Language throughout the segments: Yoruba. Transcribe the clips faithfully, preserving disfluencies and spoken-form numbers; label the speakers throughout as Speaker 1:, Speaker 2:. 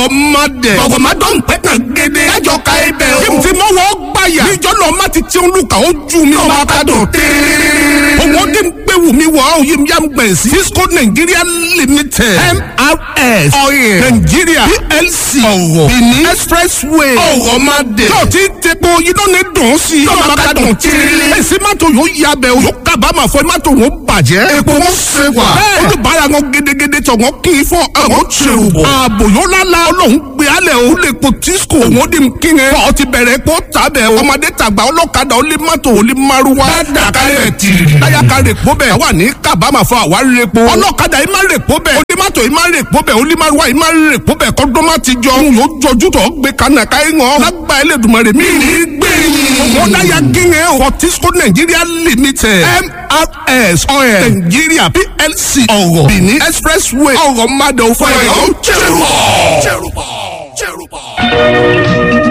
Speaker 1: ọ̀rọ̀ má dẹ̀. ọ̀rọ̀ má dọ̀ ń pẹ́ tàn gẹ́gẹ́. ẹjọ́ ka ibẹ̀ o. kí n fi mọ́wọ́ gbàyà. níjọ́ náà má ti tí olùkà ó ju mi. ọba ká dùn tẹ́rẹ́rẹ́rẹ́. owó dé ń gbé wù mí wọ̀ ọ́ yìí yá ń gbẹ̀ sí. Cisco Nigeria Limited M R S Oil Nigeria P L C ọ̀rọ̀ Benin Expressway ọ̀rọ̀ má dẹ̀. yóò ti tepo iná ní dùn sí i. ọba ká dùn tẹ́rẹ́rẹ́. èsì mọ́tò yóò yabẹ̀ o. yóò kábàámà fọ mọ́tò wọn bàjẹ́. epo wọn ṣe wà. olùbárà wọn gédégédé tọ̀ wọ́n kì í fọ àwọn ṣèrùbọ̀. ààbò yóò lálá ọlọ́run gbé alẹ́ o lè po Tisco òun di kíngẹ́. fọ ti bẹ̀rẹ̀ kó tàbẹ̀ o. ọmọdé tàgbà ọlọ́kadà ó lé mọ́tò ó lé márúwá. dàkàrẹ̀ tìrì. dáyàká rè pọ̀ bẹ́ẹ̀ wà ní kábàámà fún àwárí epo. ọlọ́kadà yìí má rè pọ̀ bẹ́ẹ̀. ó lé mọ́tò yìí má rè pọ̀ bẹ́ẹ̀. ó lé márúwá yìí má rè pọ̀ bẹ́ẹ̀. kọ́ńdọ́ má ti jọ. òun yóò jọjú tọ̀ gbé kanaka yín hàn. lágbà Elédùmarè mi ní gbé yín. ó dáyà kíngẹ́ o. for Tisco Nigeria Limited M R S Oil Nigeria P L C ọ̀rọ̀ Benin Expressway ọ̀rọ̀ mádọ̀ fún ẹ̀ ọ́ jẹ̀rùbọ̀ jẹ̀rùbọ̀ jẹ̀rùbọ̀.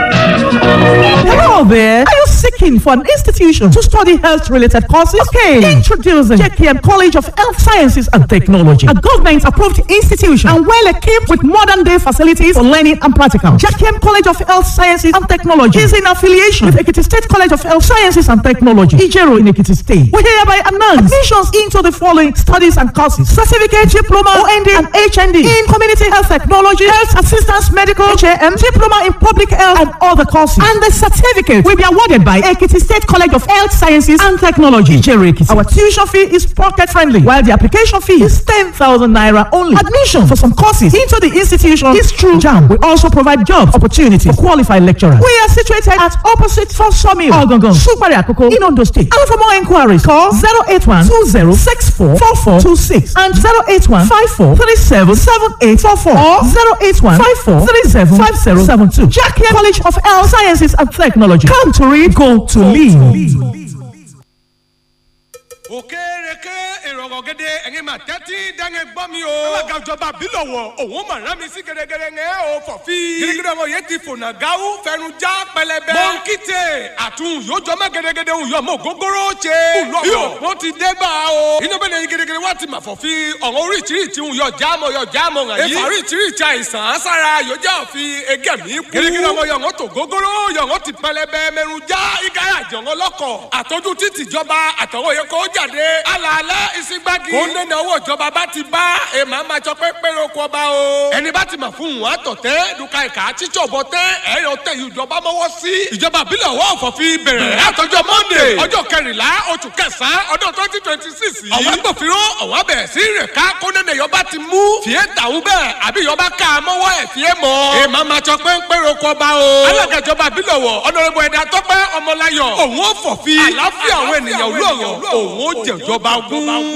Speaker 2: Hello there. Are you seeking for an institution to study health-related courses? Okay. Introducing J K M College of Health Sciences and Technology, a government-approved institution and well-equipped with modern-day facilities for learning and practical. J K M College of Health Sciences and Technology is in affiliation with Ekiti State College of Health Sciences and Technology, Ijero in Ekiti State. We hereby announce admissions into the following studies and courses: certificate, diploma, O N D, and H N D in community health technology, health assistance, medical, H A M, diploma in public health, and other courses. And the certificate will be awarded by Ekiti State College of Health Sciences and Technology, Ijero Ekiti. Our tuition fee is pocket-friendly, while the application fee is ten thousand naira only. Admission for some courses into the institution is through JAMB. We also provide job opportunities for qualified lecturers. We are situated at opposite First Sawmill, Ogongon, Supari Akoko, in Ondo State. And for more inquiries, call zero eight one two zero six four four four two six and zero eight one five four three seven seven eight four four or zero eight one five four three seven five zero seven two. J K M College of Health Sciences and Technology. Come to read, go to lead.
Speaker 3: Òkèrèké ìrọ̀rọ̀ gẹ́gẹ́ ẹ̀yin máa tẹ́tí dáhùn gbọ́ mi o. alága ìjọba bílọ̀wọ̀ òun máa rán mi sí gẹ́gẹ́gẹ́ ẹ̀ o fọ̀fí. gẹ́gẹ́ ọmọ yẹn ti fònà gáwú fẹnu já pẹlẹbẹ. mọ́ńkìtì àtún yóò jọ mọ́ gẹ́gẹ́gẹ́ òun yọ mọ́ gógóró ṣe. yóò wọ́n ti dé bá a o. inú bẹ́ẹ̀ ni gẹ́gẹ́ wá ti mà fọ̀fí ọ̀rọ̀ oríṣiríṣi òun yọ jámọ̀ yọ jámọ̀ rẹ̀ yìí. ẹ̀fà oríṣiríṣi àìsàn sára yóò já òfin egé mi kú. gẹ́gẹ́ ọmọ yọ̀ngọ́ tó gógóró yọ̀ngọ́ ti pẹlẹbẹ mẹ́rù já igaya jọ̀ngọ́ lọ́kọ̀. àtọ́jú títì jọba àtọwọ́ yẹ kó jáde alaalẹ́ ìsígbági. kó nẹ́nà owó ìjọba bá ti bá èèmà máa jọ pé péré oko ọba o. ẹni bá ti mà fún wọn àtọ̀tẹ́ dùkà ìkà títsọ̀ bọ̀ tẹ́ ẹ̀yọ tẹ ìjọba mọ́wọ́ sí. ìjọba àbílẹ̀ ọwọ́ ọ̀fọ̀fin bẹ̀rẹ̀ látọjọ́ monday ọjọ́ kẹrìnlá oṣù kẹsàn-án ọdún twenty twenty six yìí. àwọn agbófinró ọ̀wá bẹ̀rẹ̀ sí rẹ̀ ká kó nẹ́nà ìyọba ti mú. fìyẹ́ tàwọn bẹ́ẹ̀ àbí ìyọba ká mọ́wọ́ ẹ̀ fìyẹ́ mọ́. èèmà máa jọ pé péré oko ọba o. alága ìjọba àbílẹ̀ ọwọ́ ọ̀nàrẹ́bù ẹ̀dá tọ́pẹ́ ọmọláyọ̀ òun ó fọ̀fin àlàáfíà àwọn ènìyàn olóòrò òun ó jẹ̀jọba ogún.